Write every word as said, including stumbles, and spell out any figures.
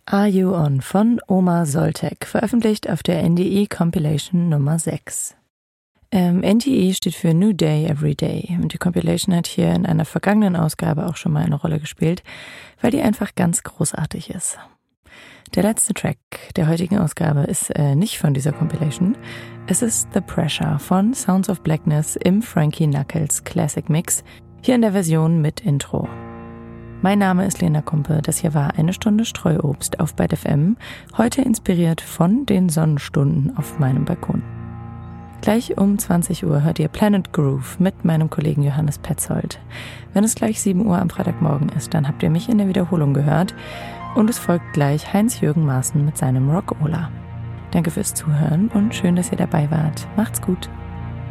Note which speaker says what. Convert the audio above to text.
Speaker 1: Are You On von Omar Soltek, veröffentlicht auf der N D E Compilation Nummer sechs. Ähm, N D E steht für New Day Every Day und die Compilation hat hier in einer vergangenen Ausgabe auch schon mal eine Rolle gespielt, weil die einfach ganz großartig ist. Der letzte Track der heutigen Ausgabe ist äh, nicht von dieser Compilation. Es ist The Pressure von Sounds of Blackness im Frankie Knuckles Classic Mix, hier in der Version mit Intro. Mein Name ist Lena Kumpe, das hier war eine Stunde Streuobst auf Byte F M, heute inspiriert von den Sonnenstunden auf meinem Balkon. Gleich um zwanzig Uhr hört ihr Planet Groove mit meinem Kollegen Johannes Petzold. Wenn es gleich sieben Uhr am Freitagmorgen ist, dann habt ihr mich in der Wiederholung gehört und es folgt gleich Heinz-Jürgen Maaßen mit seinem Rock-Ola. Danke fürs Zuhören und schön, dass ihr dabei wart. Macht's gut!